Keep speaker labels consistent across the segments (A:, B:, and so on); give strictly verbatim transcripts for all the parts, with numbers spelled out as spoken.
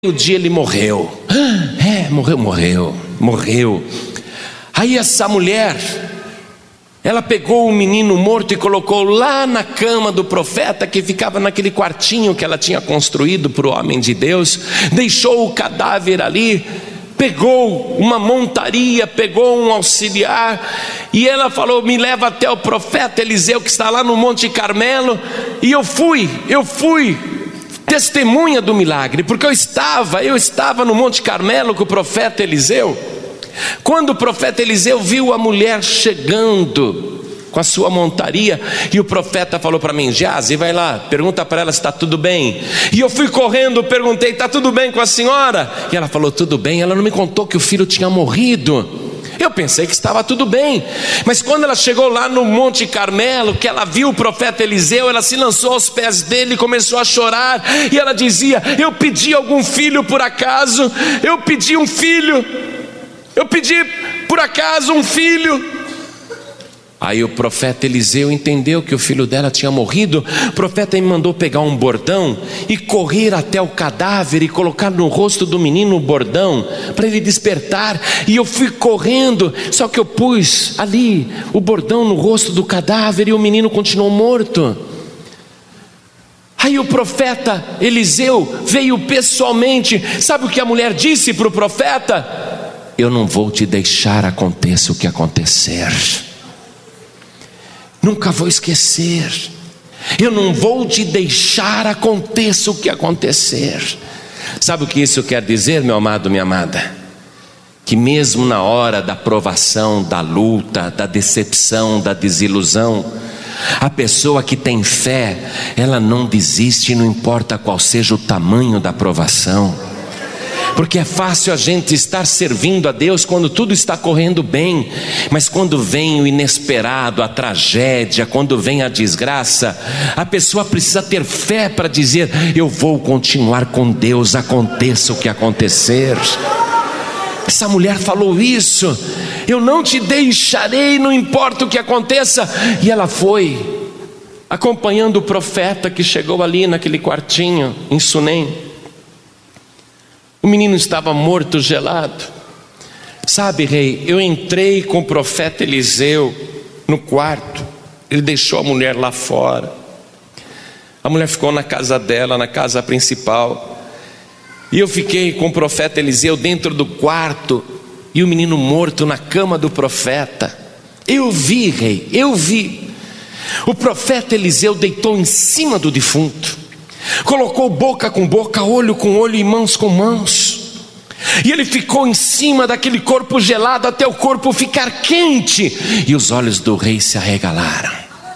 A: O dia ele morreu. É, morreu, morreu, morreu. Aí essa mulher, ela pegou o menino morto e colocou lá na cama do profeta, que ficava naquele quartinho que ela tinha construído para o homem de Deus. Deixou o cadáver ali, pegou uma montaria, pegou um auxiliar, e ela falou: me leva até o profeta Eliseu, que está lá no Monte Carmelo. E eu fui, eu fui testemunha do milagre, porque eu estava, eu estava no Monte Carmelo com o profeta Eliseu. Quando o profeta Eliseu viu a mulher chegando com a sua montaria, e o profeta falou para mim: Geazi, vai lá, pergunta para ela se está tudo bem. E eu fui correndo, perguntei: está tudo bem com a senhora? E ela falou: tudo bem. Ela não me contou que o filho tinha morrido. Eu pensei que estava tudo bem, mas quando ela chegou lá no Monte Carmelo, que ela viu o profeta Eliseu, ela se lançou aos pés dele e começou a chorar. E ela dizia: eu pedi algum filho por acaso? Eu pedi um filho, eu pedi por acaso um filho. Aí o profeta Eliseu entendeu que o filho dela tinha morrido. O profeta me mandou pegar um bordão e correr até o cadáver e colocar no rosto do menino o bordão, para ele despertar. E eu fui correndo, só que eu pus ali o bordão no rosto do cadáver e o menino continuou morto. Aí o profeta Eliseu veio pessoalmente. Sabe o que a mulher disse para o profeta? Eu não vou te deixar, aconteça o que acontecer. Nunca vou esquecer. Eu não vou te deixar, aconteça o que acontecer. Sabe o que isso quer dizer, meu amado, minha amada? Que mesmo na hora da provação, da luta, da decepção, da desilusão, a pessoa que tem fé, ela não desiste, não importa qual seja o tamanho da provação. Porque é fácil a gente estar servindo a Deus quando tudo está correndo bem, mas quando vem o inesperado, a tragédia, quando vem a desgraça, a pessoa precisa ter fé para dizer: eu vou continuar com Deus, aconteça o que acontecer. Essa mulher falou isso: eu não te deixarei, não importa o que aconteça. E ela foi acompanhando o profeta, que chegou ali naquele quartinho em Sunem. O menino estava morto, gelado. Sabe, rei, eu entrei com o profeta Eliseu no quarto. Ele deixou a mulher lá fora. A mulher ficou na casa dela, na casa principal. E eu fiquei com o profeta Eliseu dentro do quarto, e o menino morto na cama do profeta. Eu vi, rei, eu vi. O profeta Eliseu deitou em cima do defunto, colocou boca com boca, olho com olho e mãos com mãos. E ele ficou em cima daquele corpo gelado até o corpo ficar quente. E os olhos do rei se arregalaram.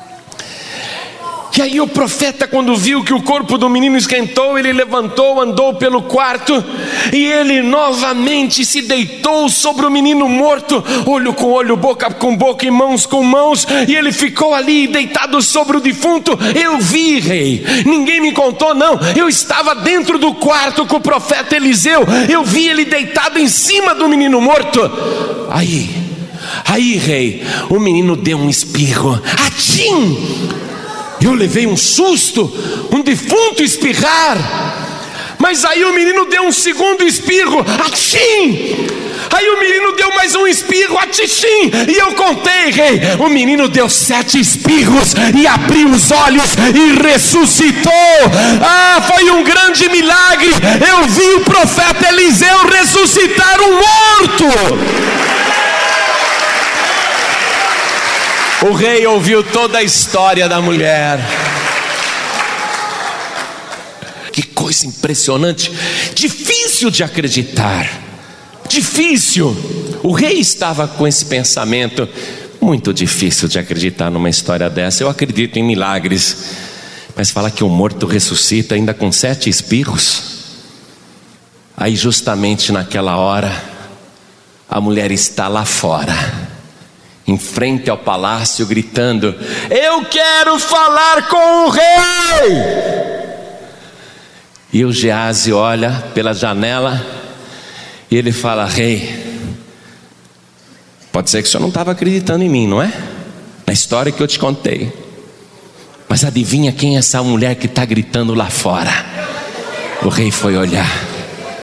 A: E aí o profeta, quando viu que o corpo do menino esquentou, ele levantou, andou pelo quarto, e ele novamente se deitou sobre o menino morto, olho com olho, boca com boca e mãos com mãos. E ele ficou ali deitado sobre o defunto. Eu vi, rei, ninguém me contou não, eu estava dentro do quarto com o profeta Eliseu. Eu vi ele deitado em cima do menino morto. Aí, aí, rei, o menino deu um espirro. Atim! Eu levei um susto, um defunto espirrar. Mas aí o menino deu um segundo espirro, atchim! Aí o menino deu mais um espirro, atichim! E eu contei, rei, o menino deu sete espirros e abriu os olhos e ressuscitou. Ah, foi um grande milagre. Eu vi o profeta Eliseu ressuscitar um morto. O rei ouviu toda a história da mulher. Que coisa impressionante, difícil de acreditar, difícil. O rei estava com esse pensamento: muito difícil de acreditar numa história dessa. Eu acredito em milagres, mas falar que o morto ressuscita ainda com sete espirros. Aí justamente naquela hora, a mulher está lá fora, em frente ao palácio, gritando: eu quero falar com o rei. E o Geazi olha pela janela e ele fala: rei, pode ser que o senhor não estava acreditando em mim, não é? Na história que eu te contei. Mas adivinha quem é essa mulher que está gritando lá fora? O rei foi olhar.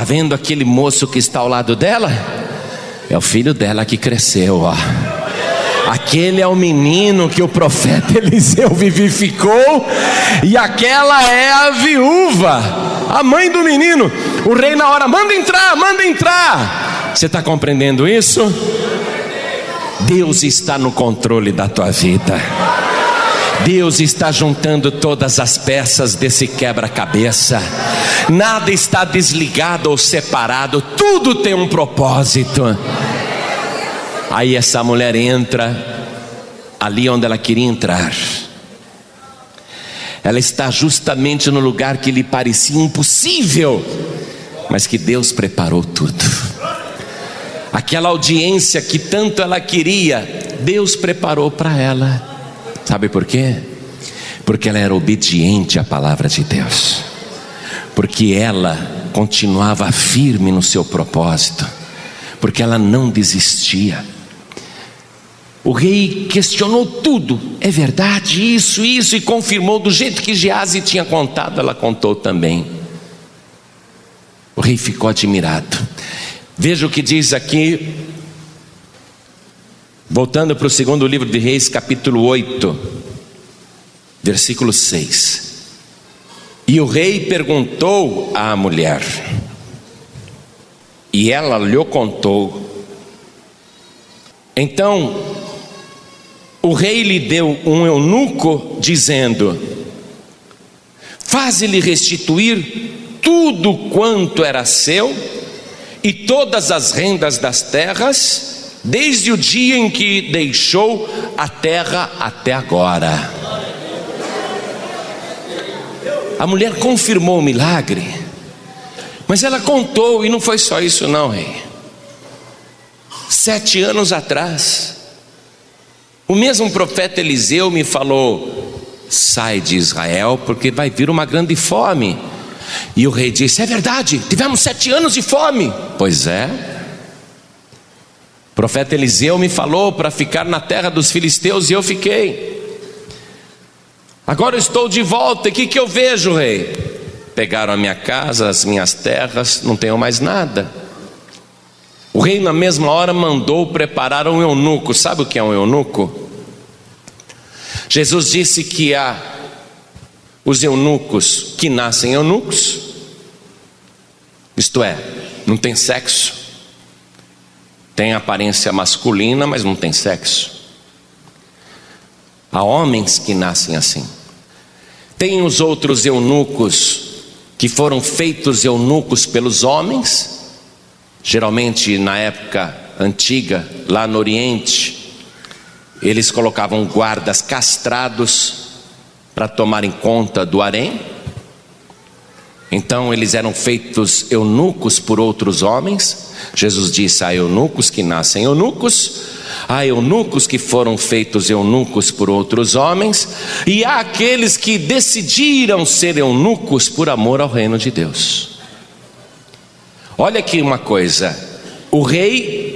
A: Está vendo aquele moço que está ao lado dela? É o filho dela que cresceu, ó. Aquele é o menino que o profeta Eliseu vivificou, e aquela é a viúva, a mãe do menino. O rei na hora, manda entrar, manda entrar. Você está compreendendo isso? Deus está no controle da tua vida. Deus está juntando todas as peças desse quebra-cabeça. Nada está desligado ou separado, tudo tem um propósito. Aí essa mulher entra ali onde ela queria entrar. Ela está justamente no lugar que lhe parecia impossível, mas que Deus preparou tudo. Aquela audiência que tanto ela queria, Deus preparou para ela. Sabe por quê? Porque ela era obediente à palavra de Deus, porque ela continuava firme no seu propósito, porque ela não desistia. O rei questionou tudo. É verdade isso, isso, e confirmou do jeito que Geazi tinha contado, ela contou também. O rei ficou admirado. Veja o que diz aqui, voltando para o segundo livro de Reis, capítulo oito, versículo seis. E o rei perguntou à mulher, e ela lhe contou. Então o rei lhe deu um eunuco, dizendo: faze-lhe restituir tudo quanto era seu e todas as rendas das terras, desde o dia em que deixou a terra até agora. A mulher confirmou o milagre, mas ela contou, e não foi só isso não, rei. Sete anos atrás, o mesmo profeta Eliseu me falou: sai de Israel, porque vai vir uma grande fome. E o rei disse: é verdade, tivemos sete anos de fome. Pois é. O profeta Eliseu me falou para ficar na terra dos filisteus, e eu fiquei. Agora eu estou de volta, e o que, que eu vejo, rei? Pegaram a minha casa, as minhas terras, não tenho mais nada. O rei na mesma hora mandou preparar um eunuco. Sabe o que é um eunuco? Jesus disse que há os eunucos que nascem eunucos, isto é, não tem sexo, tem aparência masculina, mas não tem sexo. Há homens que nascem assim. Tem os outros eunucos que foram feitos eunucos pelos homens, geralmente na época antiga, lá no Oriente, eles colocavam guardas castrados para tomarem conta do harém. Então eles eram feitos eunucos por outros homens. Jesus disse: há eunucos que nascem eunucos, há eunucos que foram feitos eunucos por outros homens, e há aqueles que decidiram ser eunucos por amor ao reino de Deus. Olha aqui uma coisa, o rei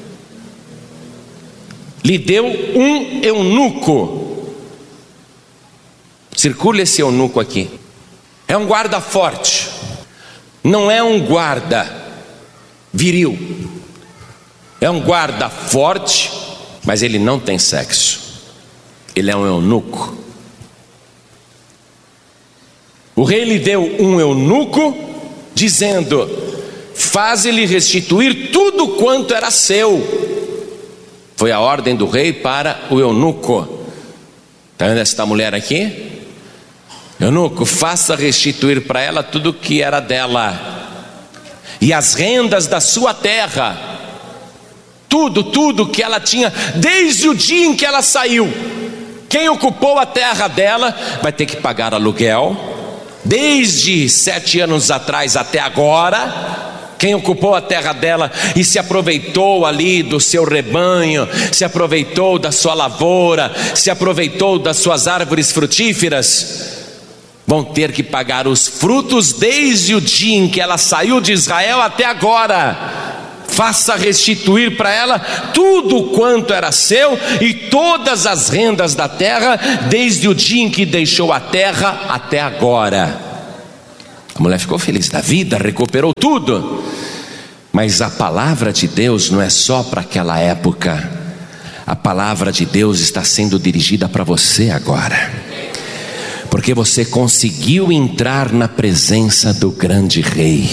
A: lhe deu um eunuco. Circula esse eunuco aqui. É um guarda forte, não é um guarda viril. É um guarda forte, mas ele não tem sexo. Ele é um eunuco. O rei lhe deu um eunuco, dizendo: faze-lhe restituir tudo quanto era seu. Foi a ordem do rei para o eunuco. Está vendo esta mulher aqui? Eunuco, faça restituir para ela tudo que era dela, e as rendas da sua terra, tudo, tudo que ela tinha, desde o dia em que ela saiu. Quem ocupou a terra dela vai ter que pagar aluguel, desde sete anos atrás até agora. Quem ocupou a terra dela e se aproveitou ali do seu rebanho, se aproveitou da sua lavoura, se aproveitou das suas árvores frutíferas, vão ter que pagar os frutos desde o dia em que ela saiu de Israel até agora. Faça restituir para ela tudo quanto era seu e todas as rendas da terra, desde o dia em que deixou a terra até agora. A mulher ficou feliz da vida, recuperou tudo. Mas a palavra de Deus não é só para aquela época. A palavra de Deus está sendo dirigida para você agora, porque você conseguiu entrar na presença do grande Rei.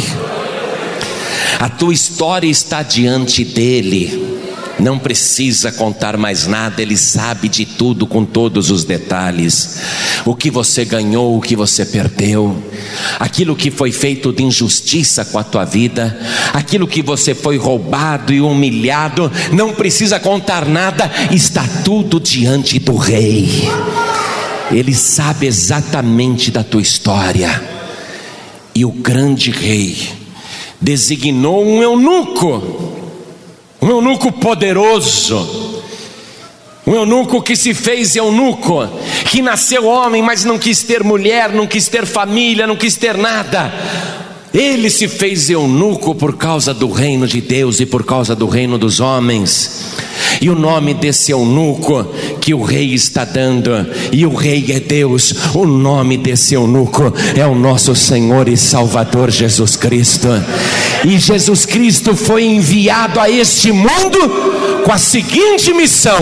A: A tua história está diante dele. Não precisa contar mais nada, ele sabe de tudo com todos os detalhes. O que você ganhou, o que você perdeu, aquilo que foi feito de injustiça com a tua vida, aquilo que você foi roubado e humilhado, não precisa contar nada, está tudo diante do Rei. Ele sabe exatamente da tua história. E o grande Rei designou um eunuco, um eunuco poderoso, um eunuco que se fez eunuco, que nasceu homem, mas não quis ter mulher, não quis ter família, não quis ter nada. Ele se fez eunuco por causa do reino de Deus e por causa do reino dos homens. E o nome desse eunuco que o rei está dando, e o rei é Deus, o nome desse eunuco é o nosso Senhor e Salvador Jesus Cristo. E Jesus Cristo foi enviado a este mundo com a seguinte missão: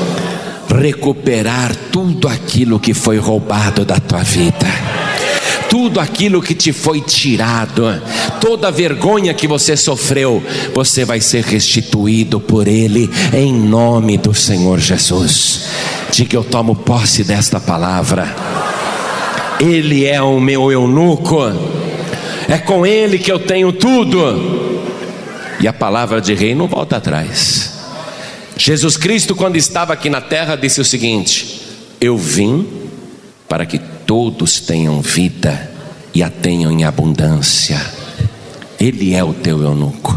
A: recuperar tudo aquilo que foi roubado da tua vida, tudo aquilo que te foi tirado, toda a vergonha que você sofreu, você vai ser restituído por Ele, em nome do Senhor Jesus. Diga: eu tomo posse desta palavra. Ele é o meu eunuco, é com Ele que eu tenho tudo. E a palavra de rei não volta atrás. Jesus Cristo, quando estava aqui na terra, disse o seguinte: eu vim para que todos tenham vida e a tenham em abundância. Ele é o teu eunuco.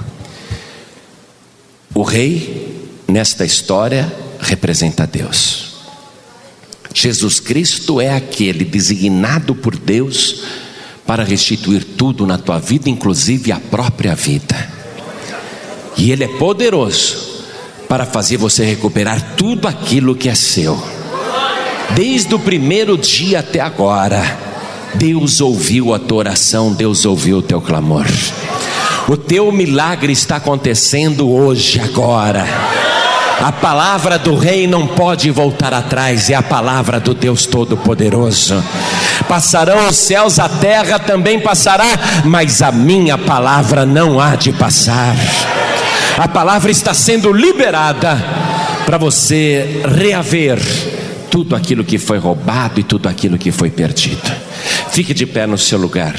A: O rei, nesta história, representa Deus. Jesus Cristo é aquele designado por Deus para restituir tudo na tua vida, inclusive a própria vida. E Ele é poderoso para fazer você recuperar tudo aquilo que é seu. Desde o primeiro dia até agora, Deus ouviu a tua oração, Deus ouviu o teu clamor. O teu milagre está acontecendo hoje, agora. A palavra do rei não pode voltar atrás, é a palavra do Deus Todo-Poderoso. Passarão os céus, a terra também passará, mas a minha palavra não há de passar. A palavra está sendo liberada para você reaver tudo aquilo que foi roubado e tudo aquilo que foi perdido. Fique de pé no seu lugar.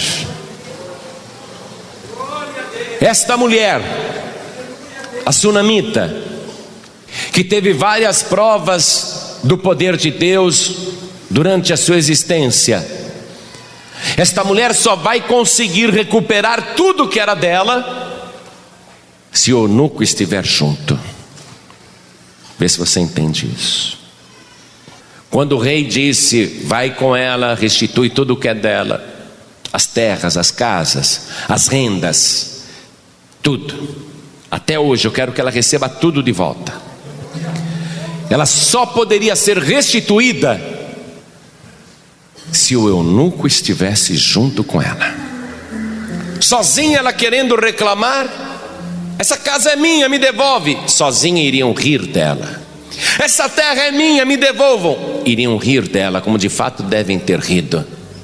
A: Esta mulher, a sunamita, que teve várias provas do poder de Deus durante a sua existência, esta mulher só vai conseguir recuperar tudo que era dela se o eunuco estiver junto. Vê se você entende isso. Quando o rei disse: vai com ela, restitui tudo o que é dela, as terras, as casas, as rendas, tudo. Até hoje eu quero que ela receba tudo de volta. Ela só poderia ser restituída se o eunuco estivesse junto com ela. Sozinha ela querendo reclamar: essa casa é minha, me devolve. Sozinha iriam rir dela. Essa terra é minha, me devolvam. Iriam rir dela, como de fato devem ter rido.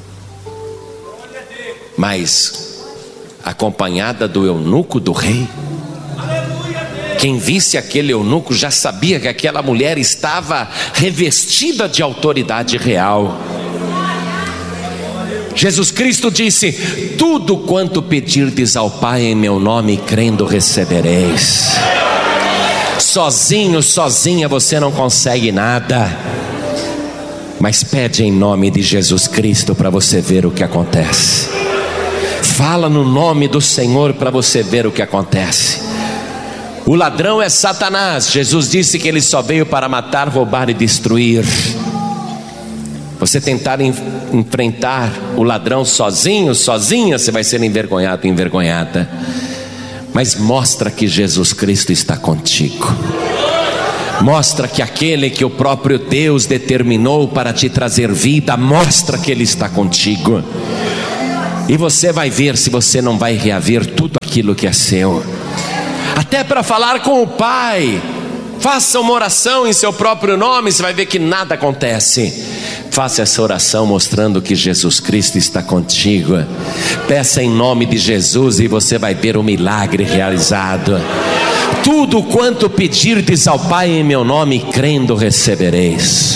A: Mas acompanhada do eunuco do rei, quem visse aquele eunuco já sabia que aquela mulher estava revestida de autoridade real. Jesus Cristo disse: tudo quanto pedirdes ao Pai em meu nome, crendo recebereis. Sozinho, sozinha você não consegue nada, mas pede em nome de Jesus Cristo para você ver o que acontece. Fala no nome do Senhor para você ver o que acontece. O ladrão é Satanás. Jesus disse que ele só veio para matar, roubar e destruir. Você tentar en- enfrentar o ladrão sozinho, sozinha, você vai ser envergonhado, envergonhada. Mas mostra que Jesus Cristo está contigo. Mostra que aquele que o próprio Deus determinou para te trazer vida, mostra que Ele está contigo. E você vai ver se você não vai reaver tudo aquilo que é seu. Até para falar com o Pai. Faça uma oração em seu próprio nome, você vai ver que nada acontece. Faça essa oração mostrando que Jesus Cristo está contigo. Peça em nome de Jesus e você vai ver o milagre realizado. Tudo quanto pedirdes ao Pai em meu nome, crendo recebereis.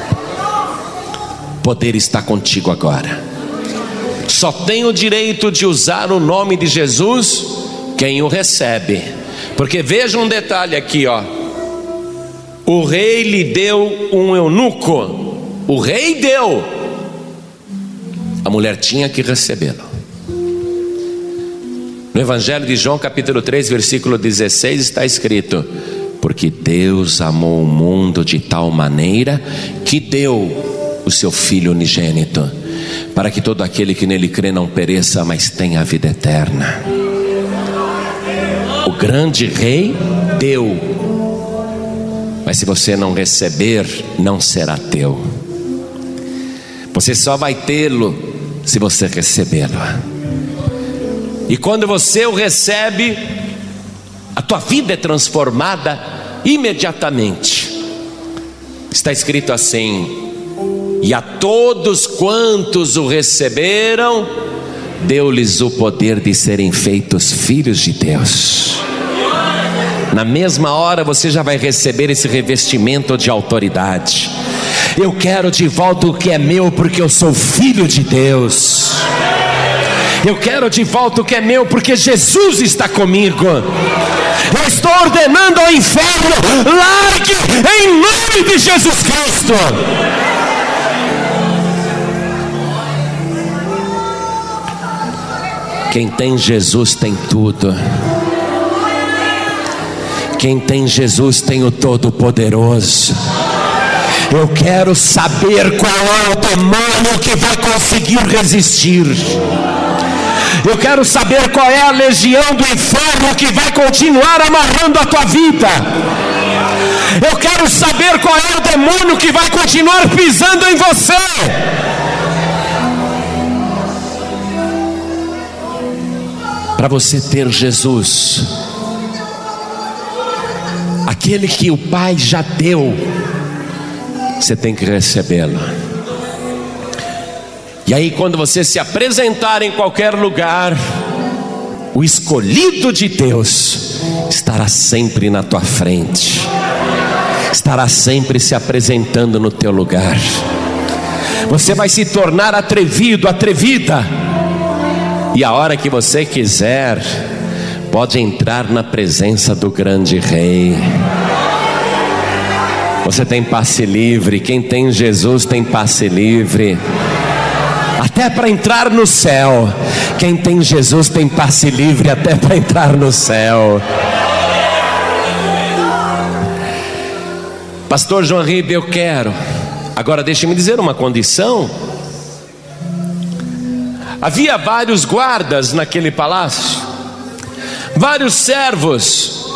A: Poder está contigo agora. Só tem o direito de usar o nome de Jesus quem o recebe. Porque veja um detalhe aqui, ó. O rei lhe deu um eunuco. O rei deu. A mulher tinha que recebê-lo. No Evangelho de João, capítulo três, versículo dezesseis, está escrito: porque Deus amou o mundo de tal maneira que deu o seu Filho unigênito, para que todo aquele que nele crê não pereça, mas tenha a vida eterna. O grande rei deu. Mas se você não receber, não será teu. Você só vai tê-lo se você recebê-lo. E quando você o recebe, a tua vida é transformada imediatamente. Está escrito assim: e a todos quantos o receberam, deu-lhes o poder de serem feitos filhos de Deus. Na mesma hora você já vai receber esse revestimento de autoridade. Eu quero de volta o que é meu, porque eu sou filho de Deus. Eu quero de volta o que é meu, porque Jesus está comigo. Eu estou ordenando ao inferno: largue em nome de Jesus Cristo. Quem tem Jesus tem tudo. Quem tem Jesus tem o Todo-Poderoso. Eu quero saber qual é o demônio que vai conseguir resistir. Eu quero saber qual é a legião do inferno que vai continuar amarrando a tua vida. Eu quero saber qual é o demônio que vai continuar pisando em você. Para você ter Jesus, aquele que o Pai já deu, você tem que recebê-lo. E aí, quando você se apresentar em qualquer lugar, o escolhido de Deus estará sempre na tua frente, estará sempre se apresentando no teu lugar. Você vai se tornar atrevido, atrevida, e a hora que você quiser, pode entrar na presença do grande Rei. Você tem passe livre. Quem tem Jesus tem passe livre. Até para entrar no céu. Quem tem Jesus tem passe livre até para entrar no céu. Pastor João Ribe, eu quero. Agora deixe-me dizer uma condição. Havia vários guardas naquele palácio, vários servos,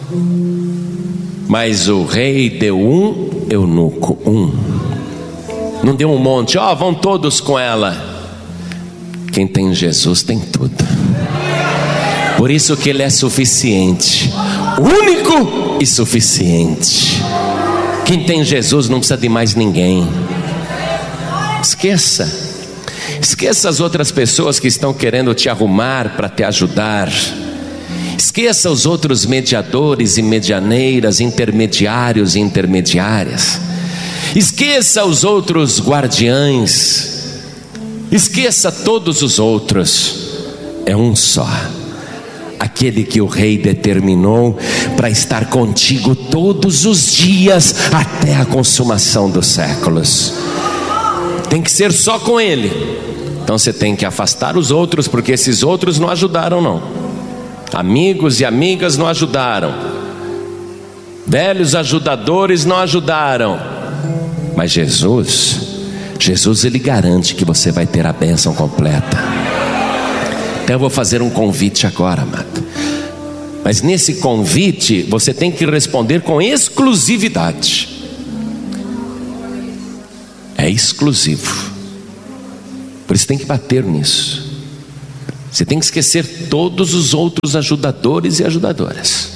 A: mas o rei deu um eunuco, um. Não deu um monte, ó, oh, vão todos com ela. Quem tem Jesus tem tudo. Por isso que ele é suficiente, único e suficiente. Quem tem Jesus não precisa de mais ninguém. Esqueça. Esqueça as outras pessoas que estão querendo te arrumar para te ajudar. Esqueça os outros mediadores e medianeiras, intermediários e intermediárias. Esqueça os outros guardiães. Esqueça todos os outros. É um só, aquele que o rei determinou para estar contigo todos os dias até a consumação dos séculos. Tem que ser só com ele. Então você tem que afastar os outros, porque esses outros não ajudaram não. Amigos e amigas não ajudaram. Velhos ajudadores não ajudaram. Mas Jesus, Jesus ele garante que você vai ter a bênção completa. Então eu vou fazer um convite agora, amado. Mas nesse convite você tem que responder com exclusividade. É exclusivo. Por isso tem que bater nisso. Você tem que esquecer todos os outros ajudadores e ajudadoras.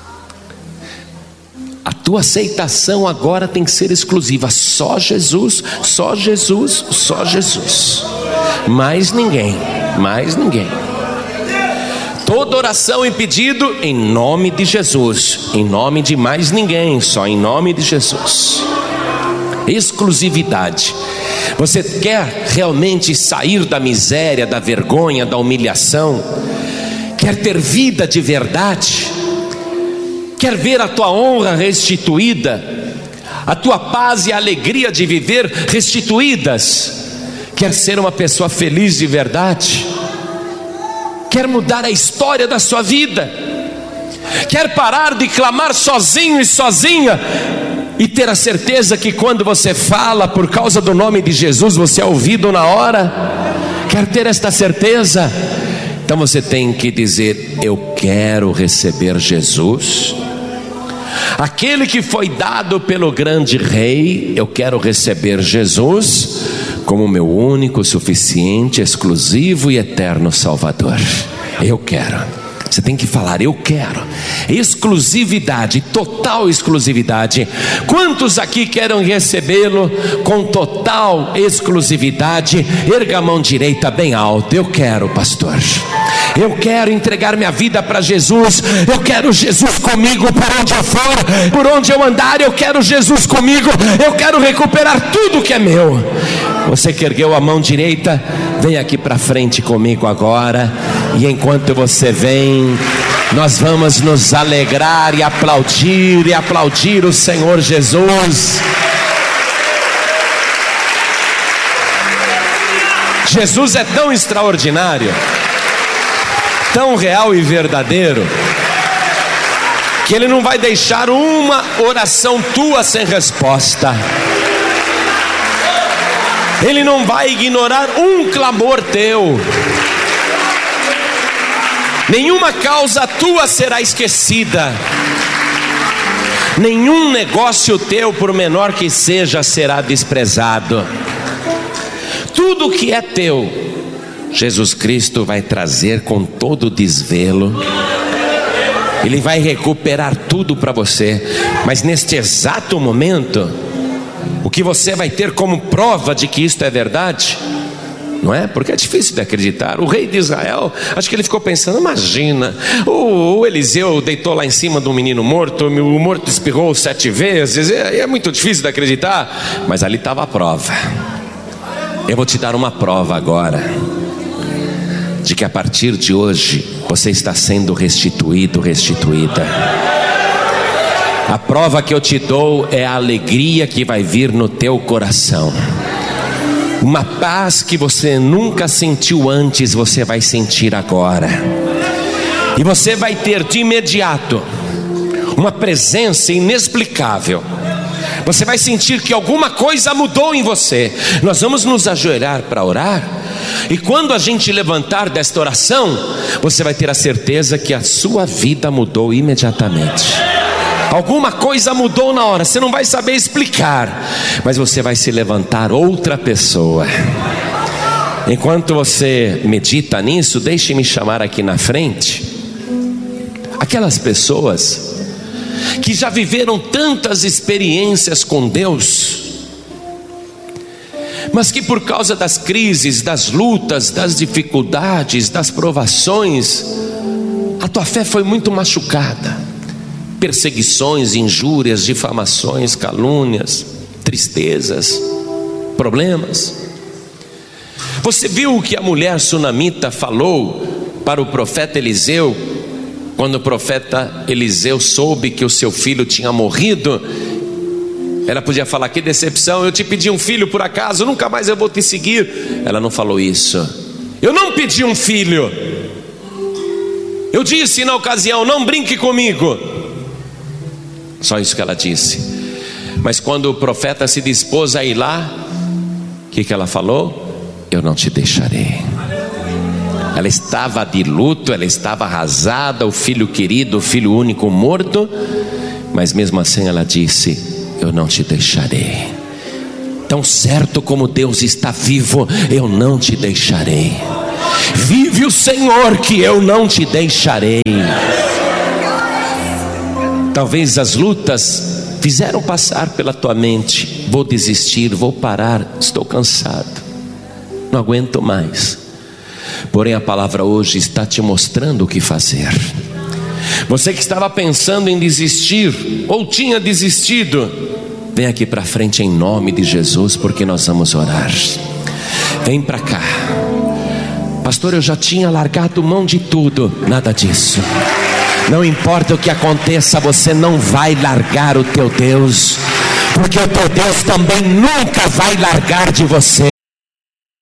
A: A tua aceitação agora tem que ser exclusiva. Só Jesus, só Jesus, só Jesus. Mais ninguém, mais ninguém. Toda oração e pedido em nome de Jesus, em nome de mais ninguém, só em nome de Jesus. Exclusividade. Você quer realmente sair da miséria, da vergonha, da humilhação? Quer ter vida de verdade? Quer ver a tua honra restituída? A tua paz e a alegria de viver restituídas? Quer ser uma pessoa feliz de verdade? Quer mudar a história da sua vida? Quer parar de clamar sozinho e sozinha e ter a certeza que quando você fala por causa do nome de Jesus, você é ouvido na hora? Quer ter esta certeza? Então você tem que dizer: eu quero receber Jesus, aquele que foi dado pelo grande rei. Eu quero receber Jesus como meu único, suficiente, exclusivo e eterno Salvador. Eu quero. Você tem que falar: eu quero. Exclusividade, total exclusividade. Quantos aqui querem recebê-lo com total exclusividade? Erga a mão direita bem alto. Eu quero, pastor. Eu quero entregar minha vida para Jesus. Eu quero Jesus comigo por onde eu for, por onde eu andar. Eu quero Jesus comigo. Eu quero recuperar tudo que é meu. Você que ergueu a mão direita, vem aqui para frente comigo agora. E enquanto você vem, nós vamos nos alegrar e aplaudir e aplaudir o Senhor Jesus. Jesus é tão extraordinário, tão real e verdadeiro, que Ele não vai deixar uma oração tua sem resposta. Ele não vai ignorar um clamor teu. Nenhuma causa tua será esquecida. Nenhum negócio teu, por menor que seja, será desprezado. Tudo que é teu, Jesus Cristo vai trazer com todo desvelo. Ele vai recuperar tudo para você. Mas neste exato momento, o que você vai ter como prova de que isto é verdade, não é? Porque é difícil de acreditar. O rei de Israel, acho que ele ficou pensando: imagina, o, o Eliseu deitou lá em cima de um menino morto, o morto espirrou sete vezes. É, é muito difícil de acreditar. Mas ali estava a prova. Eu vou te dar uma prova agora de que a partir de hoje você está sendo restituído, restituída. A prova que eu te dou é a alegria que vai vir no teu coração. Uma paz que você nunca sentiu antes, você vai sentir agora. E você vai ter de imediato uma presença inexplicável. Você vai sentir que alguma coisa mudou em você. Nós vamos nos ajoelhar para orar. E quando a gente levantar desta oração, você vai ter a certeza que a sua vida mudou imediatamente. Alguma coisa mudou na hora, você não vai saber explicar, mas você vai se levantar outra pessoa. Enquanto você medita nisso, deixe-me chamar aqui na frente aquelas pessoas que já viveram tantas experiências com Deus, mas que por causa das crises, das lutas, das dificuldades, das provações, a tua fé foi muito machucada. Perseguições, injúrias, difamações, calúnias, tristezas, problemas. Você viu o que a mulher sunamita falou para o profeta Eliseu, quando o profeta Eliseu soube que o seu filho tinha morrido? Ela podia falar: que decepção, eu te pedi um filho por acaso, nunca mais eu vou te seguir. Ela não falou isso. Eu não pedi um filho. Eu disse na ocasião: não brinque comigo. Só isso que ela disse. Mas quando o profeta se dispôs a ir lá, o que, que ela falou? Eu não te deixarei. Ela estava de luto, ela estava arrasada, o filho querido, o filho único morto, mas mesmo assim ela disse: eu não te deixarei. Tão certo como Deus está vivo, eu não te deixarei. vive o Senhor, que eu não te deixarei. Talvez as lutas fizeram passar pela tua mente: vou desistir, vou parar, estou cansado, não aguento mais. Porém a palavra hoje está te mostrando o que fazer. Você que estava pensando em desistir, ou tinha desistido, vem aqui para frente em nome de Jesus, porque nós vamos orar. Vem para cá. Pastor, eu já tinha largado mão de tudo. Nada disso. Não importa o que aconteça, você não vai largar o teu Deus, porque o teu Deus também nunca vai largar de você.